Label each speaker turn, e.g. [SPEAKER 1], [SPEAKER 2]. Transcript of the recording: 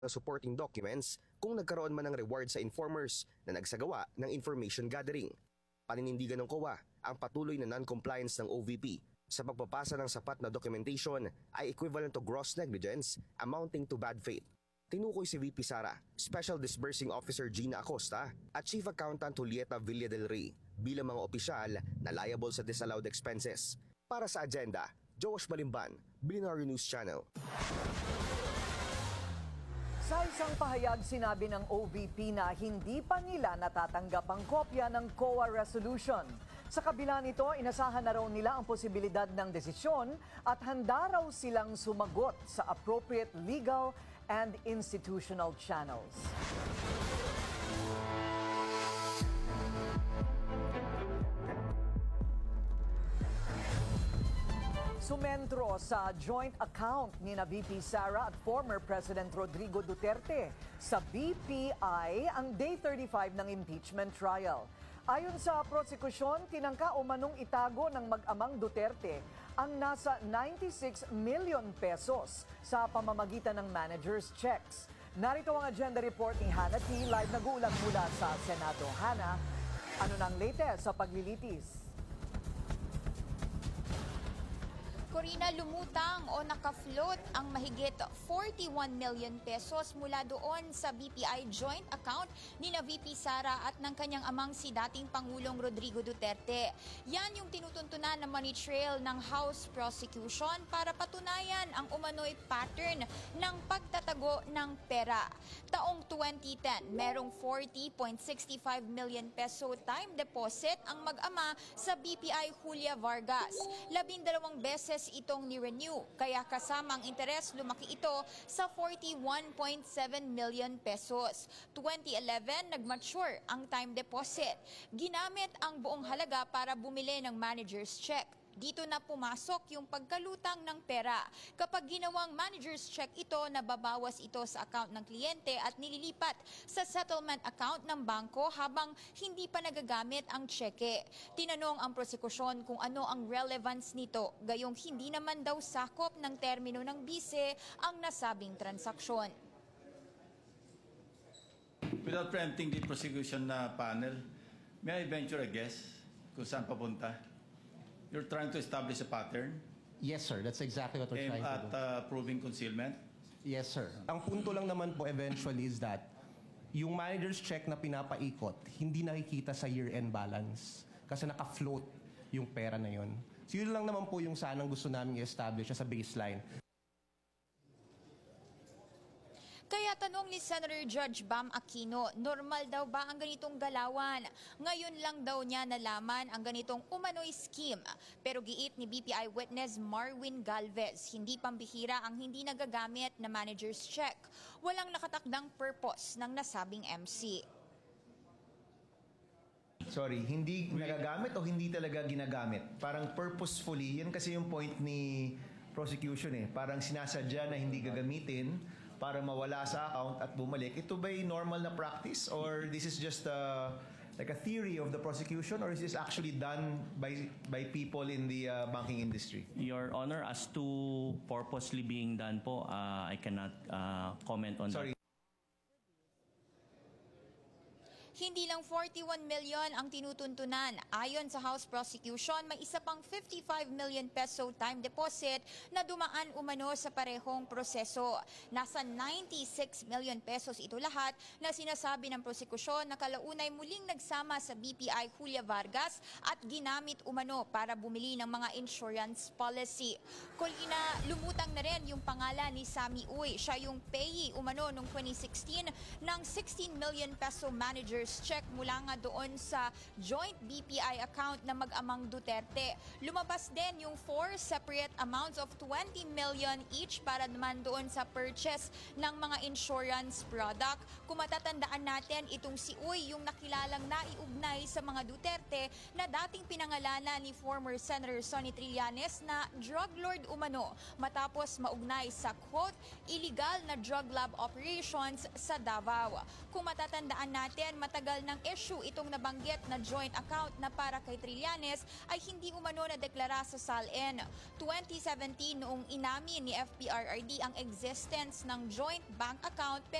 [SPEAKER 1] supporting documents kung nagkaroon man ng reward sa informers na nagsagawa ng information gathering. Paninindigan ng COA ang patuloy na non-compliance ng OVP sa pagpapasa ng sapat na documentation ay equivalent to gross negligence amounting to bad faith. Tinukoy si VP Sara, Special Disbursing Officer Gina Acosta at Chief Accountant Julieta Villa del Rey bilang mga opisyal na liable sa disallowed expenses. Para sa agenda, Josh Malimban, Billionaire News Channel.
[SPEAKER 2] Sa isang pahayag, sinabi ng OVP na hindi pa nila natatanggap ang kopya ng COA resolution. Sa kabila nito, inasahan na raw nila ang posibilidad ng desisyon at handa raw silang sumagot sa appropriate legal and institutional channels. Sumentro sa joint account ni na VP Sara at former President Rodrigo Duterte sa BPI ang Day 35 ng impeachment trial. Ayon sa prosekusyon, tinangka umanong itago ng mag-amang Duterte ang nasa 96 million pesos sa pamamagitan ng manager's checks. Narito ang agenda report ni Hannah T. Live nag-uulat mula sa Senado. Hannah, ano nang latest sa paglilitis?
[SPEAKER 3] Corina, lumutang o naka-float ang mahigit 41 million pesos mula doon sa BPI joint account ni na VP Sara at ng kanyang amang si dating Pangulong Rodrigo Duterte. Yan yung tinutuntunan na money trail ng House Prosecution para patunayan ang umano'y pattern ng pagtatago ng pera. Taong 2010, merong 40.65 million peso time deposit ang mag-ama sa BPI Julia Vargas. 12 beses itong ni-renew, kaya kasamang interes lumaki ito sa 41.7 million pesos. 2011, nag-mature ang time deposit. Ginamit ang buong halaga para bumili ng manager's check. Dito na pumasok yung pagkalutang ng pera. Kapag ginawang manager's check ito, nababawas ito sa account ng kliyente at nililipat sa settlement account ng bangko habang hindi pa nagagamit ang cheque. Tinanong ang prosekusyon kung ano ang relevance nito, gayong hindi naman daw sakop ng termino ng bise ang nasabing transaksyon.
[SPEAKER 4] Without preempting the prosecution panel, may I venture a guess kung saan papunta? You're trying to establish a pattern?
[SPEAKER 5] Yes, sir. That's exactly what we're trying to do.
[SPEAKER 4] At proving concealment?
[SPEAKER 5] Yes, sir. Ang punto lang naman po eventually is that yung manager's check na pinapaikot, hindi nakikita sa year-end balance kasi naka-float yung pera na yun. So yun lang naman po yung sanang gusto namin i-establish sa baseline.
[SPEAKER 3] Kaya tanong ni Senator Judge Bam Aquino, normal daw ba ang ganitong galawan? Ngayon lang daw niya nalaman ang ganitong umano'y scheme. Pero giit ni BPI witness Marwin Galvez, hindi pambihira ang hindi nagagamit na manager's check. Walang nakatakdang purpose ng nasabing MC.
[SPEAKER 6] Sorry, hindi nagagamit o hindi talaga ginagamit? Parang purposefully, yan kasi yung point ni prosecution eh. Parang sinasadya na hindi gagamitin para mawala sa account at bumalik. Ito ba'y normal na practice or this is just like a theory of the prosecution or is this actually done by people in the banking industry?
[SPEAKER 7] Your Honor, as to purposely being done po, I cannot comment on
[SPEAKER 6] Sorry.
[SPEAKER 7] that.
[SPEAKER 3] Hindi lang 41 million ang tinutuntunan. Ayon sa House Prosecution, may isa pang 55 million peso time deposit na dumaan umano sa parehong proseso. Nasa 96 million pesos ito lahat na sinasabi ng prosekusyon na kalaunay muling nagsama sa BPI Julia Vargas at ginamit umano para bumili ng mga insurance policy. Kolina, lumutang na rin yung pangalan ni Sammy Uy. Siya yung payee umano noong 2016 ng 16 million peso managers check mula nga doon sa joint BPI account na mag-amang Duterte. Lumabas din yung 4 separate amounts of 20 million each para naman doon sa purchase ng mga insurance product. Kung matatandaan natin, itong si Uy yung nakilalang naiugnay sa mga Duterte na dating pinangalanan ni former Senator Sonny Trillanes na drug lord umano matapos maugnay sa quote, illegal na drug lab operations sa Davao. Kung matatandaan natin, matagal matagal ng issue itong nabanggit na joint account na para kay Trillanes ay hindi umano na deklara sa SALN. 2017 noong inamin ni FPRRD ang existence ng joint bank account